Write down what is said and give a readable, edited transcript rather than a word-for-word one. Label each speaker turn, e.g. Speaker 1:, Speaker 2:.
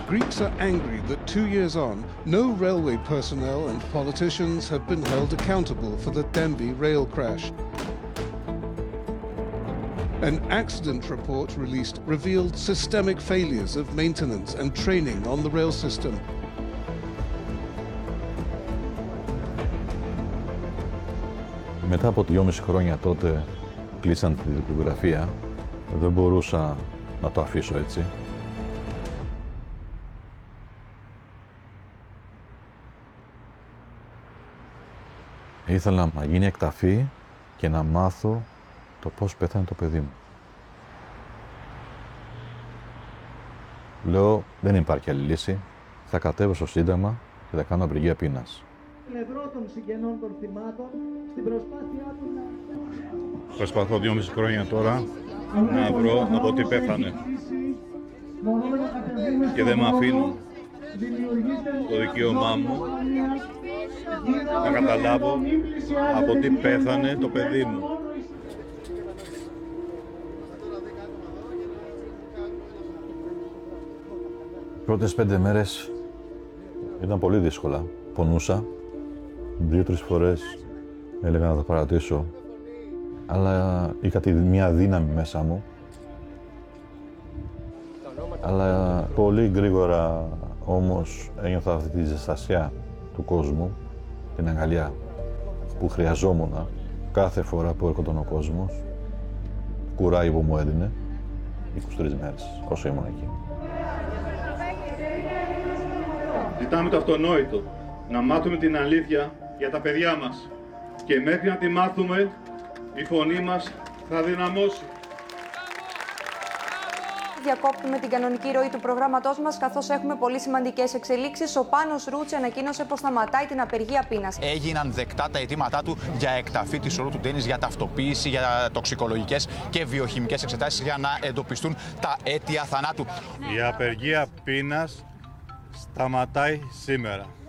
Speaker 1: Greeks are angry that 2 years on, no railway personnel and politicians have been held accountable for the Denbigh rail crash. An accident report released revealed systemic failures of maintenance and training on the rail system.
Speaker 2: Μετά από 2,5 χρόνια τότε κλείσαν τη δικογραφία. Δεν μπορούσα να το αφήσω έτσι. Ήθελα να γίνει εκταφή και να μάθω το πώς πέθανε το παιδί μου. Λέω, δεν υπάρχει άλλη λύση. Θα κατέβω στο Σύνταγμα και θα κάνω απεργία πείνας.
Speaker 3: Πλευρό των συγγενών των θυμάτων στην προσπάθειά του να...
Speaker 2: Προσπαθώ 2,5 χρόνια τώρα να βρω από τι πέθανε. Και δεν με αφήνουν το δικαίωμά μου να καταλάβω από τι πέθανε το παιδί μου. Πρώτες 5 μέρες ήταν πολύ δύσκολα. Πονούσα. 2-3 φορές έλεγα να τα παρατήσω. Αλλά είχα μια δύναμη μέσα μου. Αλλά πολύ γρήγορα όμως ένιωθα αυτή τη ζεστασιά του κόσμου, την αγκαλιά που χρειαζόμουν κάθε φορά που έρχονταν ο κόσμος, κουράγιο που μου έδινε 23 μέρες όσο ήμουν εκεί.
Speaker 4: Ζητάμε το αυτονόητο, να μάθουμε την αλήθεια για τα παιδιά μας και μέχρι να τη μάθουμε η φωνή μας θα δυναμώσει.
Speaker 5: Διακόπτουμε την κανονική ροή του προγράμματός μας, καθώς έχουμε πολύ σημαντικές εξελίξεις. Ο Πάνος Ρούτς ανακοίνωσε πως σταματάει την απεργία πείνας.
Speaker 6: Έγιναν δεκτά τα αιτήματά του για εκταφή της ορού του Ντένις, για ταυτοποίηση, για τοξικολογικές και βιοχημικές εξετάσεις για να εντοπιστούν τα αίτια θανάτου.
Speaker 4: Η απεργία πείνας σταματάει σήμερα.